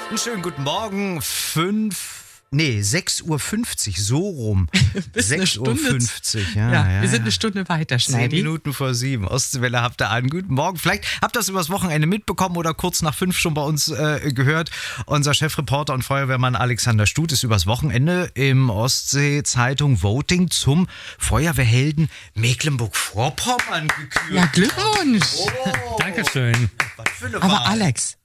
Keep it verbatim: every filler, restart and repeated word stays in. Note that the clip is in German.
Einen schönen guten Morgen. Fünf. Nee, sechs Uhr fünfzig, so rum. sechs Uhr fünfzig, ja, ja, ja. Wir sind ja. eine Stunde weiter, Zehn Schneidi. Minuten vor sieben. Ostseewelle habt ihr an. Guten Morgen. Vielleicht habt ihr das übers Wochenende mitbekommen oder kurz nach fünf schon bei uns äh, gehört. Unser Chefreporter und Feuerwehrmann Alexander Stut ist übers Wochenende im Ostsee-Zeitung Voting zum Feuerwehrhelden Mecklenburg-Vorpommern gekürt. Ja, Glückwunsch. Oh, Dankeschön. was für eine Aber Wahl. Alex,